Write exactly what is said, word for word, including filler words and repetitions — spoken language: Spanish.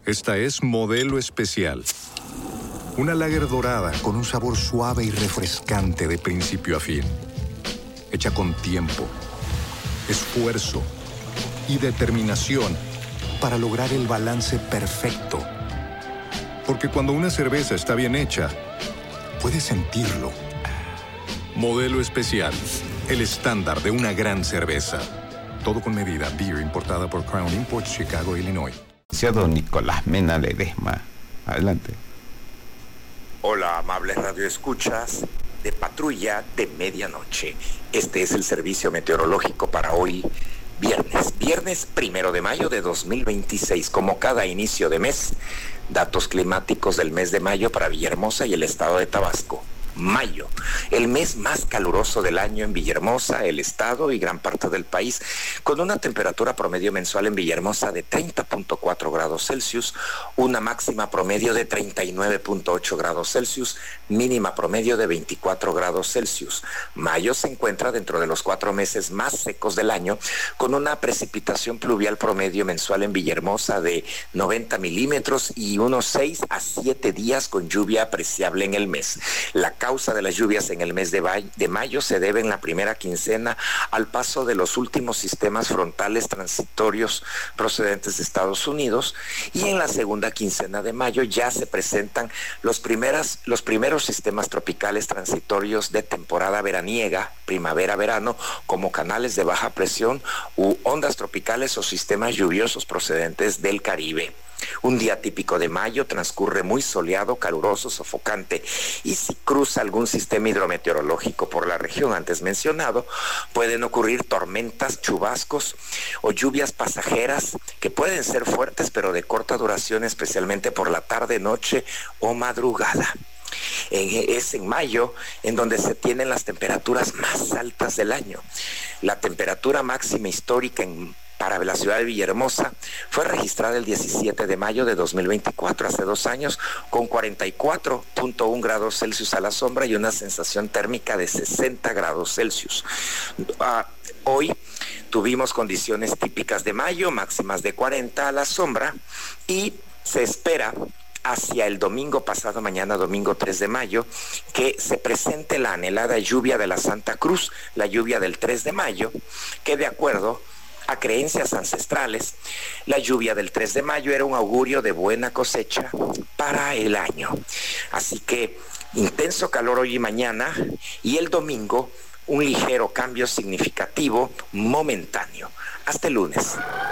Esta es Modelo Especial. Una lager dorada con un sabor suave y refrescante de principio a fin. Hecha con tiempo, esfuerzo y determinación para lograr el balance perfecto. Porque cuando una cerveza está bien hecha, puedes sentirlo. Modelo Especial, el estándar de una gran cerveza. Todo con medida. Beer importada por Crown Imports, Chicago, Illinois. Don Nicolás Mena Ledesma. Adelante. Hola, amables radioescuchas de Patrulla de Medianoche. Este es el servicio meteorológico para hoy, viernes. Viernes primero de mayo de dos mil veintiséis. Como cada inicio de mes, datos climáticos del mes de mayo para Villahermosa y el estado de Tabasco. Mayo, el mes más caluroso del año en Villahermosa, el estado y gran parte del país, con una temperatura promedio mensual en Villahermosa de treinta punto cuatro grados Celsius, una máxima promedio de treinta y nueve punto ocho grados Celsius, mínima promedio de veinticuatro grados Celsius. Mayo se encuentra dentro de los cuatro meses más secos del año, con una precipitación pluvial promedio mensual en Villahermosa de noventa milímetros y unos seis a siete días con lluvia apreciable en el mes. La causa de las lluvias en el mes de, de mayo se debe en la primera quincena al paso de los últimos sistemas frontales transitorios procedentes de Estados Unidos, y en la segunda quincena de mayo ya se presentan los, primeras, los primeros sistemas tropicales transitorios de temporada veraniega, primavera-verano, como canales de baja presión u ondas tropicales o sistemas lluviosos procedentes del Caribe. Un día típico de mayo transcurre muy soleado, caluroso, sofocante, y si cruza algún sistema hidrometeorológico por la región antes mencionado, pueden ocurrir tormentas, chubascos o lluvias pasajeras que pueden ser fuertes pero de corta duración, especialmente por la tarde, noche o madrugada. Es en mayo en donde se tienen las temperaturas más altas del año. La temperatura máxima histórica en para la ciudad de Villahermosa fue registrada el diecisiete de mayo de dos mil veinticuatro, hace dos años, con cuarenta y cuatro punto uno grados Celsius a la sombra y una sensación térmica de sesenta grados Celsius. Uh, hoy tuvimos condiciones típicas de mayo, máximas de cuarenta a la sombra, y se espera hacia el domingo pasado, mañana domingo tres de mayo, que se presente la anhelada lluvia de la Santa Cruz, la lluvia del tres de mayo, que de acuerdo a creencias ancestrales, la lluvia del tres de mayo era un augurio de buena cosecha para el año. Así que intenso calor hoy y mañana, y el domingo un ligero cambio significativo momentáneo. Hasta el lunes.